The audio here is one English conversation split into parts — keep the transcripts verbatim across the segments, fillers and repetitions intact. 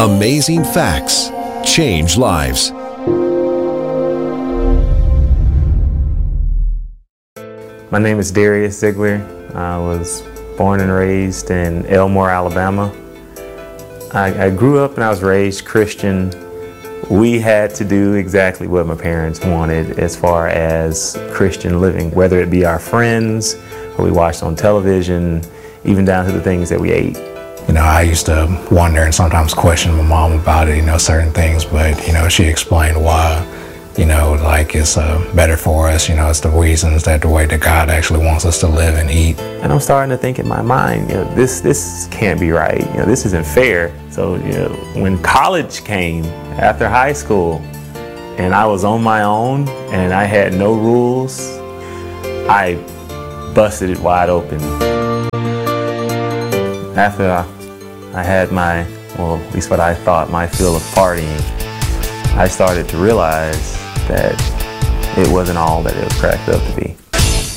Amazing facts change lives. My name is Darius Ziegler. I was born and raised in Elmore, Alabama. I, I grew up and I was raised Christian. We had to do exactly what my parents wanted as far as Christian living, whether it be our friends, or we watched on television, even down to the things that we ate. You know, I used to wonder and sometimes question my mom about it, you know, certain things, but, you know, she explained why, you know, like it's uh, better for us, you know, it's the reasons that the way that God actually wants us to live and eat. And I'm starting to think in my mind, you know, this, this can't be right, you know, this isn't fair. So, you know, when college came after high school and I was on my own and I had no rules, I busted it wide open. After I, I had my, well, at least what I thought, my fill of partying, I started to realize that it wasn't all that it was cracked up to be.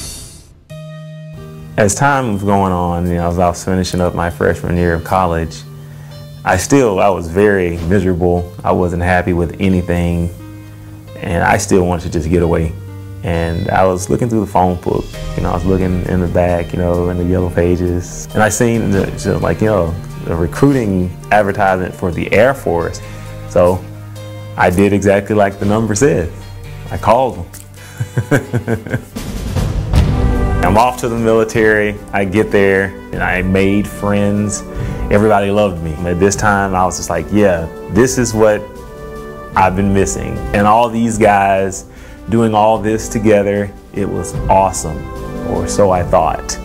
As time was going on, you know, as I was finishing up my freshman year of college, I still, I was very miserable. I wasn't happy with anything, and I still wanted to just get away. And I was looking through the phone book, you know, I was looking in the back, you know, in the yellow pages, and I seen the, so like, you know, a recruiting advertisement for the Air Force. So I did exactly like the number said. I called them. I'm off to the military. I get there and I made friends. Everybody loved me. At this time, I was just like, yeah, this is what I've been missing. And all these guys doing all this together, it was awesome, or so I thought.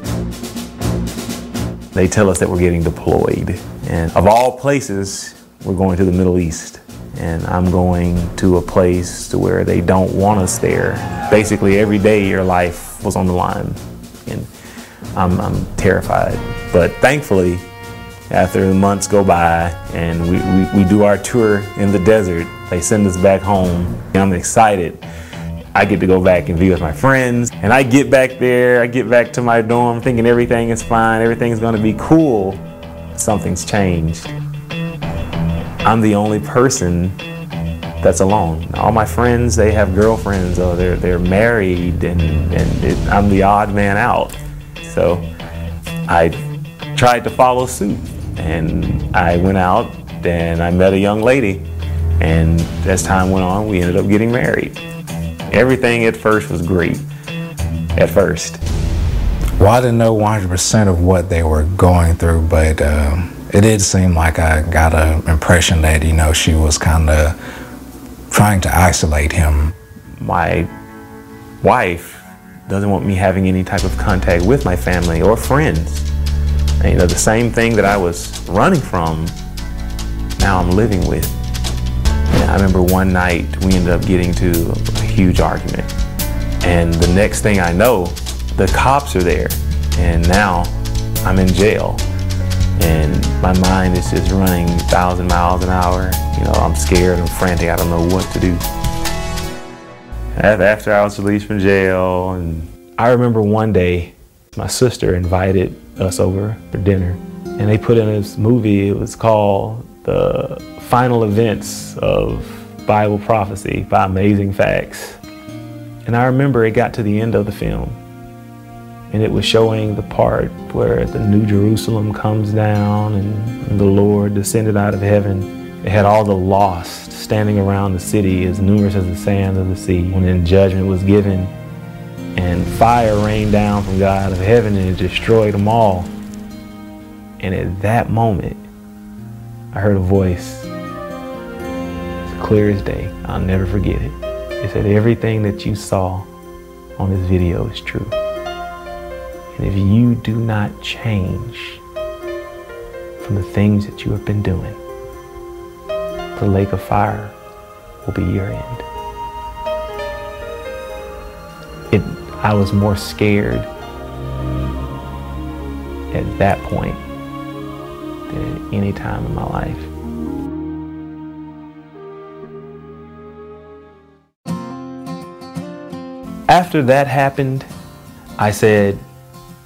They tell us that we're getting deployed. And of all places, we're going to the Middle East. And I'm going to a place to where they don't want us there. Basically, every day your life was on the line. And I'm, I'm terrified. But thankfully, after the months go by and we, we, we do our tour in the desert, they send us back home. And I'm excited. I get to go back and be with my friends. And I get back there, I get back to my dorm thinking everything is fine, everything's gonna be cool. Something's changed. I'm the only person that's alone. All my friends, they have girlfriends, or they're, they're married, and, and it, I'm the odd man out. So I tried to follow suit. And I went out and I met a young lady, and as time went on, we ended up getting married. Everything at first was great, at first. Well, I didn't know one hundred percent of what they were going through, but uh, it did seem like I got an impression that, you know, she was kind of trying to isolate him. My wife doesn't want me having any type of contact with my family or friends. And, you know, the same thing that I was running from, now I'm living with. And I remember one night we ended up getting to a huge argument. And the next thing I know, the cops are there. And now I'm in jail. And my mind is just running a thousand miles an hour. You know, I'm scared, I'm frantic, I don't know what to do. After I was released from jail, and I remember one day, my sister invited us over for dinner, and they put in this movie. It was called The Final Events of Bible Prophecy by Amazing Facts. And I remember it got to the end of the film, and it was showing the part where the New Jerusalem comes down and the Lord descended out of heaven. It had all the lost standing around the city, as numerous as the sand of the sea. When then judgment was given, and fire rained down from God of heaven and it destroyed them all. And at that moment, I heard a voice, as clear as day, I'll never forget it. It said, everything that you saw on this video is true. And if you do not change from the things that you have been doing, the lake of fire will be your end. It, I was more scared at that point than at any time in my life. After that happened, I said,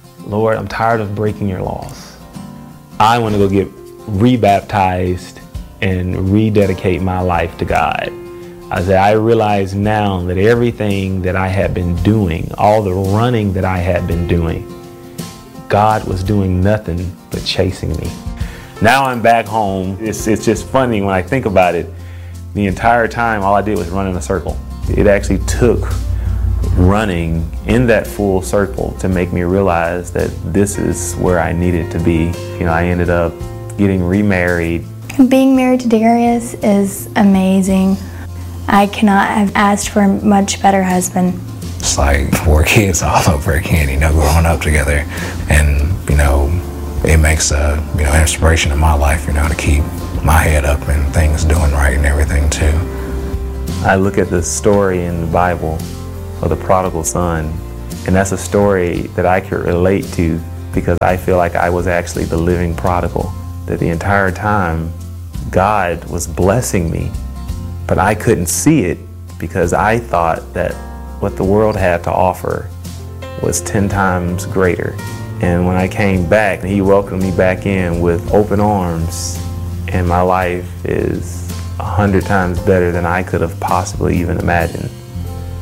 Lord, I'm tired of breaking your laws. I want to go get rebaptized and rededicate my life to God. I said, I realize now that everything that I had been doing, all the running that I had been doing, God was doing nothing but chasing me. Now I'm back home. It's, it's just funny when I think about it. The entire time, all I did was run in a circle. It actually took running in that full circle to make me realize that this is where I needed to be. You know, I ended up getting remarried. Being married to Darius is amazing. I cannot have asked for a much better husband. It's like four kids all over again, you know, growing up together. And, you know, it makes a, you know, inspiration in my life, you know, to keep my head up and things doing right and everything too. I look at the story in the Bible of the prodigal son, and that's a story that I could relate to because I feel like I was actually the living prodigal. That the entire time, God was blessing me, but I couldn't see it because I thought that what the world had to offer was ten times greater. And when I came back, he welcomed me back in with open arms, and my life is a hundred times better than I could have possibly even imagined.